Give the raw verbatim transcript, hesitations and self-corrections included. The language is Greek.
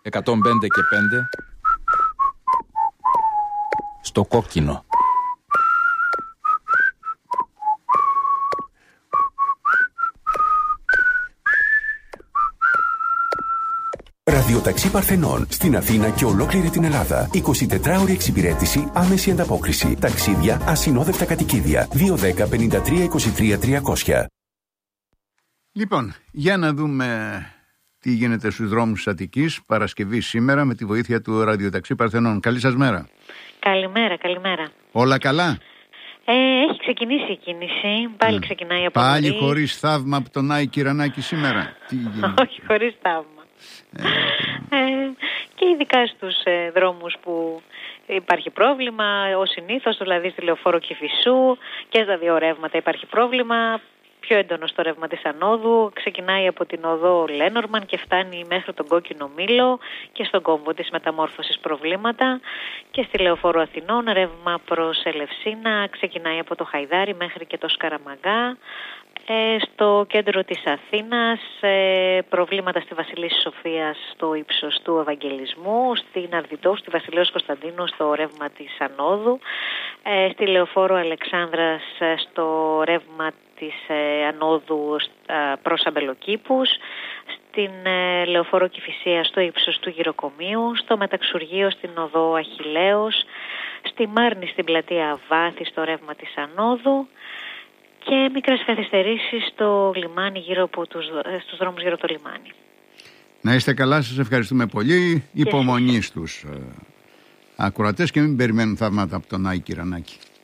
εκατόν πέντε και πέντε στο κόκκινο. Ραδιοταξί Παρθενών στην Αθήνα και ολόκληρη την Ελλάδα. εικοσιτετράωρη εξυπηρέτηση, άμεση ανταπόκριση. Ταξίδια, ασυνόδευτα κατοικίδια. δύο δέκα πενήντα τρία είκοσι τρία τριακόσια. Λοιπόν, για να δούμε τι γίνεται στους δρόμους της Αττικής Παρασκευή σήμερα με τη βοήθεια του Ραδιοταξί Παρθενών. Καλή σας μέρα. Καλημέρα, καλημέρα. Όλα καλά? Ε, έχει ξεκινήσει η κίνηση. Πάλι mm. ξεκινάει από Πάλι νωρίς. χωρίς θαύμα από τον Άη Κυρανάκη σήμερα. Τι γίνεται? Όχι, χωρίς θαύμα. Ε, ε, και ειδικά στους ε, δρόμους που υπάρχει πρόβλημα, ως συνήθως, δηλαδή στη Λεωφόρο Κηφισού και στα δύο ρεύματα υπάρχει πρόβλημα. Πιο έντονο στο ρεύμα της ανόδου, ξεκινάει από την οδό Λένορμαν και φτάνει μέχρι τον Κόκκινο Μήλο και στον κόμβο της μεταμόρφωσης προβλήματα, και στη Λεωφόρο Αθηνών ρεύμα προς Ελευσίνα, ξεκινάει από το Χαϊδάρι μέχρι και το Σκαραμαγκά. Ε, στο κέντρο της Αθήνας ε, προβλήματα στη Βασιλής Σοφίας στο ύψος του Ευαγγελισμού, στην Αρδιτό, στη Βασιλέως Κωνσταντίνου στο ρεύμα της ανόδου, ε, στη Λεωφόρο Αλεξάνδρας ε, στο ρεύμα της ε, ανόδου ε, προς Αμπελοκήπους, στην ε, Λεωφόρο Κηφισία στο ύψος του Γυροκομείου, στο Μεταξουργείο στην οδό Αχιλλέως, στη Μάρνη στην πλατεία Βάθη στο ρεύμα της ανόδου, και μικρές καθυστερήσεις στο λιμάνι γύρω από τους, στους δρόμους γύρω από το λιμάνι. Να είστε καλά, σας ευχαριστούμε πολύ. Υπομονή στους ε, ακροατές και μην περιμένουν θαύματα από τον Άη Κυρανάκη.